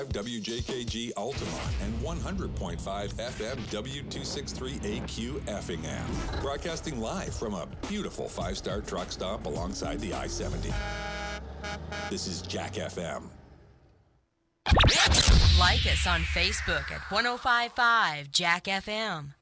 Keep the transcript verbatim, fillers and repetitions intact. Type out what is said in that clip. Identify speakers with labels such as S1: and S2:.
S1: W J K G Altamont and one hundred point five F M W two sixty-three A Q Effingham. Broadcasting live from a beautiful five-star truck stop alongside the I seventy. This is Jack F M.
S2: Like us on Facebook at one oh five point five Jack F M.